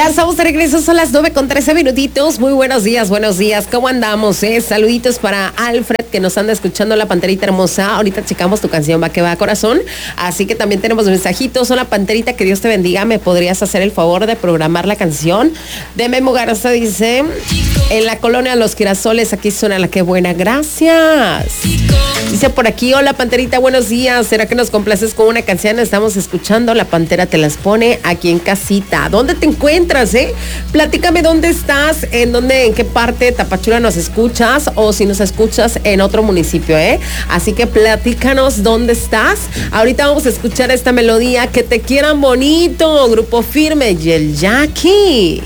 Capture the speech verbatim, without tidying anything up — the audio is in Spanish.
Ya estamos de regreso, son las nueve con trece minutitos. Muy buenos días, buenos días. ¿Cómo andamos? Eh? Saluditos para Alfred, que nos anda escuchando, la Panterita hermosa. Ahorita checamos tu canción, va que va, corazón. Así que también tenemos mensajitos. Hola, Panterita, que Dios te bendiga. ¿Me podrías hacer el favor de programar la canción de Memo Garza? Dice, en la colonia Los Girasoles, aquí suena la que buena. Gracias. Dice por aquí, hola, Panterita, buenos días. ¿Será que nos complaces con una canción? Estamos escuchando La Pantera te las pone aquí en casita. ¿Dónde te encuentras, eh? Platícame dónde estás, en dónde, en qué parte de Tapachula nos escuchas, o si nos escuchas en otro municipio, eh. Así que platícanos dónde estás. Ahorita vamos a escuchar esta melodía, Que te quieran bonito, Grupo Firme y el Jackie.